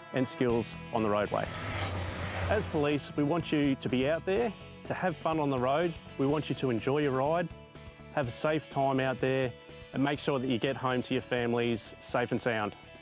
and skills on the roadway. As police, we want you to be out there, to have fun on the road. We want you to enjoy your ride, have a safe time out there, and make sure that you get home to your families safe and sound.